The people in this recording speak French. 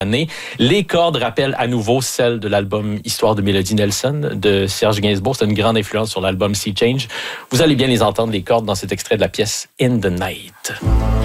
année. Les cordes rappellent à nouveau celles de l'album Histoire de Mélodie Nelson de Serge Gainsbourg. C'est une grande influence sur l'album Sea Change. Vous allez bien les entendre, les cordes, dans cet extrait de la pièce In the Night.